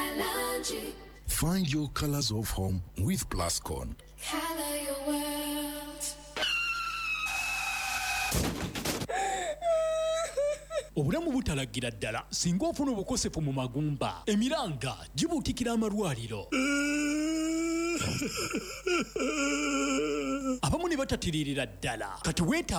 Find your colors of home with Plascon. Color your world. Obulamu butalagira ddala singa ofuna obukosefu mu magumba emiranga gibuutikira amalwaliro abamu ne batatiririra ddala kati weeta